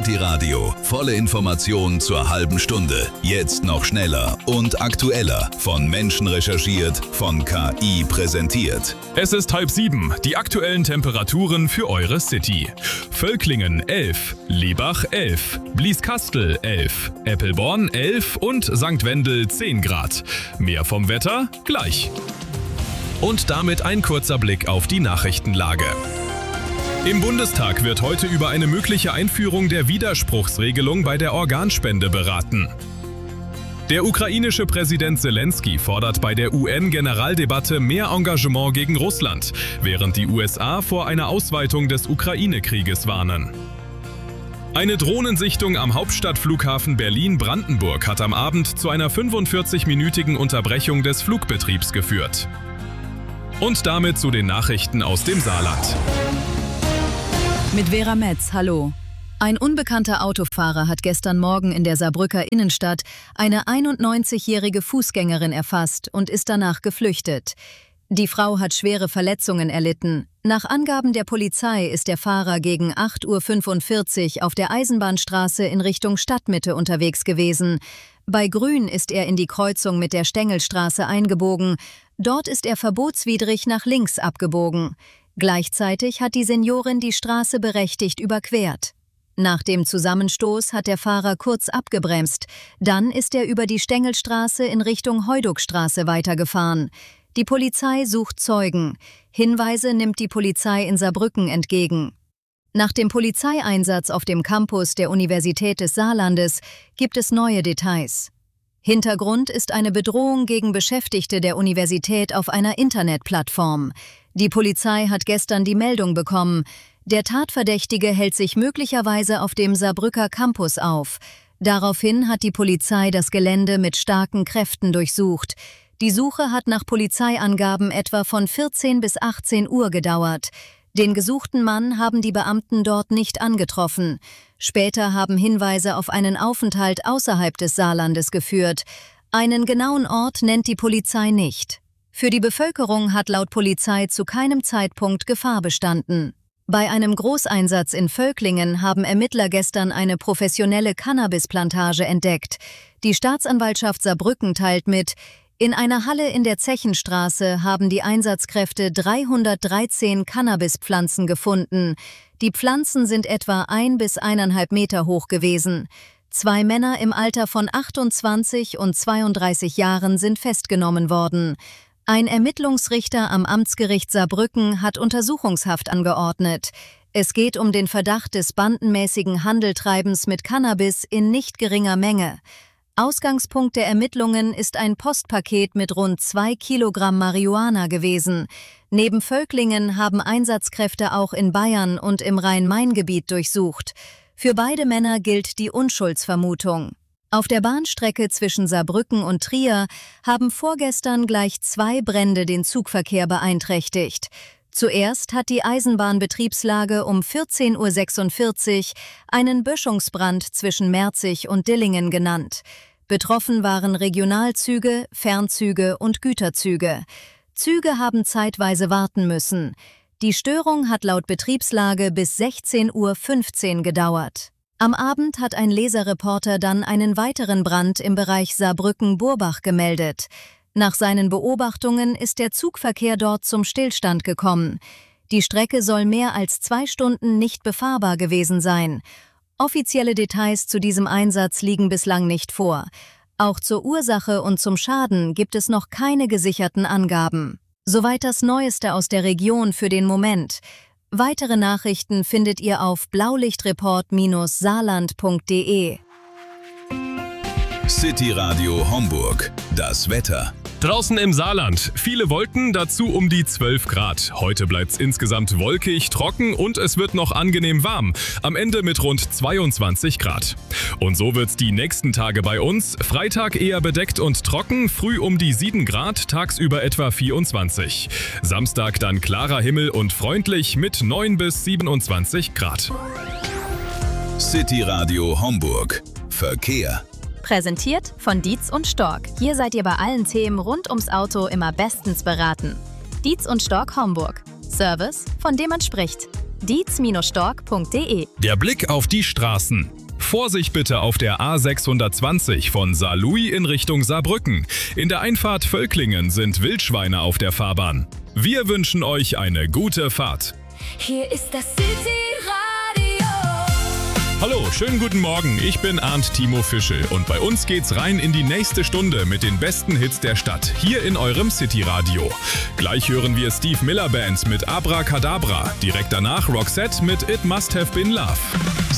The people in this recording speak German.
City Radio. Volle Informationen zur halben Stunde. Jetzt noch schneller und aktueller. Von Menschen recherchiert, von KI präsentiert. Es ist 6:30. Die aktuellen Temperaturen für eure City. Völklingen 11, Lebach 11, Blieskastel 11, Eppelborn 11 und St. Wendel 10 Grad. Mehr vom Wetter gleich. Und damit ein kurzer Blick auf die Nachrichtenlage. Im Bundestag wird heute über eine mögliche Einführung der Widerspruchsregelung bei der Organspende beraten. Der ukrainische Präsident Zelensky fordert bei der UN-Generaldebatte mehr Engagement gegen Russland, während die USA vor einer Ausweitung des Ukraine-Krieges warnen. Eine Drohnensichtung am Hauptstadtflughafen Berlin-Brandenburg hat am Abend zu einer 45-minütigen Unterbrechung des Flugbetriebs geführt. Und damit zu den Nachrichten aus dem Saarland. Mit Vera Metz, hallo. Ein unbekannter Autofahrer hat gestern Morgen in der Saarbrücker Innenstadt eine 91-jährige Fußgängerin erfasst und ist danach geflüchtet. Die Frau hat schwere Verletzungen erlitten. Nach Angaben der Polizei ist der Fahrer gegen 8:45 Uhr auf der Eisenbahnstraße in Richtung Stadtmitte unterwegs gewesen. Bei Grün ist er in die Kreuzung mit der Stengelstraße eingebogen. Dort ist er verbotswidrig nach links abgebogen. Gleichzeitig hat die Seniorin die Straße berechtigt überquert. Nach dem Zusammenstoß hat der Fahrer kurz abgebremst. Dann ist er über die Stengelstraße in Richtung Heudukstraße weitergefahren. Die Polizei sucht Zeugen. Hinweise nimmt die Polizei in Saarbrücken entgegen. Nach dem Polizeieinsatz auf dem Campus der Universität des Saarlandes gibt es neue Details. Hintergrund ist eine Bedrohung gegen Beschäftigte der Universität auf einer Internetplattform. Die Polizei hat gestern die Meldung bekommen, der Tatverdächtige hält sich möglicherweise auf dem Saarbrücker Campus auf. Daraufhin hat die Polizei das Gelände mit starken Kräften durchsucht. Die Suche hat nach Polizeiangaben etwa von 14 bis 18 Uhr gedauert. Den gesuchten Mann haben die Beamten dort nicht angetroffen. Später haben Hinweise auf einen Aufenthalt außerhalb des Saarlandes geführt. Einen genauen Ort nennt die Polizei nicht. Für die Bevölkerung hat laut Polizei zu keinem Zeitpunkt Gefahr bestanden. Bei einem Großeinsatz in Völklingen haben Ermittler gestern eine professionelle Cannabisplantage entdeckt. Die Staatsanwaltschaft Saarbrücken teilt mit, in einer Halle in der Zechenstraße haben die Einsatzkräfte 313 Cannabispflanzen gefunden. Die Pflanzen sind etwa 1 bis 1,5 Meter hoch gewesen. 2 Männer im Alter von 28 und 32 Jahren sind festgenommen worden. Ein Ermittlungsrichter am Amtsgericht Saarbrücken hat Untersuchungshaft angeordnet. Es geht um den Verdacht des bandenmäßigen Handeltreibens mit Cannabis in nicht geringer Menge. Ausgangspunkt der Ermittlungen ist ein Postpaket mit rund 2 Kilogramm Marihuana gewesen. Neben Völklingen haben Einsatzkräfte auch in Bayern und im Rhein-Main-Gebiet durchsucht. Für beide Männer gilt die Unschuldsvermutung. Auf der Bahnstrecke zwischen Saarbrücken und Trier haben vorgestern gleich 2 Brände den Zugverkehr beeinträchtigt. Zuerst hat die Eisenbahnbetriebslage um 14:46 Uhr einen Böschungsbrand zwischen Merzig und Dillingen genannt. Betroffen waren Regionalzüge, Fernzüge und Güterzüge. Züge haben zeitweise warten müssen. Die Störung hat laut Betriebslage bis 16:15 Uhr gedauert. Am Abend hat ein Leserreporter dann einen weiteren Brand im Bereich Saarbrücken-Burbach gemeldet. Nach seinen Beobachtungen ist der Zugverkehr dort zum Stillstand gekommen. Die Strecke soll mehr als 2 Stunden nicht befahrbar gewesen sein. Offizielle Details zu diesem Einsatz liegen bislang nicht vor. Auch zur Ursache und zum Schaden gibt es noch keine gesicherten Angaben. Soweit das Neueste aus der Region für den Moment. Weitere Nachrichten findet ihr auf blaulichtreport-saarland.de. City Radio Homburg. Das Wetter. Draußen im Saarland. Viele Wolken, dazu um die 12 Grad. Heute bleibt's insgesamt wolkig, trocken und es wird noch angenehm warm. Am Ende mit rund 22 Grad. Und so wird's die nächsten Tage bei uns. Freitag eher bedeckt und trocken, früh um die 7 Grad, tagsüber etwa 24. Samstag dann klarer Himmel und freundlich mit 9 bis 27 Grad. City Radio Homburg. Verkehr. Präsentiert von Dietz und Stork. Hier seid ihr bei allen Themen rund ums Auto immer bestens beraten. Dietz und Stork Homburg. Service, von dem man spricht. dietz-stork.de. Der Blick auf die Straßen. Vorsicht bitte auf der A620 von Saarlouis in Richtung Saarbrücken. In der Einfahrt Völklingen sind Wildschweine auf der Fahrbahn. Wir wünschen euch eine gute Fahrt. Hier ist das City-Radio. Hallo, schönen guten Morgen. Ich bin Arndt Timo Fischel und bei uns geht's rein in die nächste Stunde mit den besten Hits der Stadt, hier in eurem City-Radio. Gleich hören wir Steve Miller Band mit Abracadabra. Direkt danach Roxette mit It Must Have Been Love.